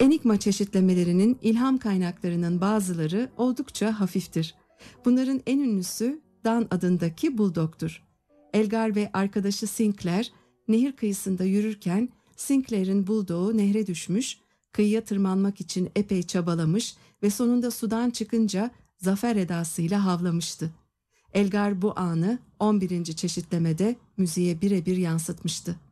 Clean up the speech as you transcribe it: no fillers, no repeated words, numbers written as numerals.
Enigma çeşitlemelerinin ilham kaynaklarının bazıları oldukça hafiftir. Bunların en ünlüsü Dan adındaki buldogtur. Elgar ve arkadaşı Sinclair nehir kıyısında yürürken Sinclair'in buldoğu nehre düşmüş, kıyıya tırmanmak için epey çabalamış ve sonunda sudan çıkınca zafer edasıyla havlamıştı. Elgar bu anı 11. çeşitlemede müziğe birebir yansıtmıştı.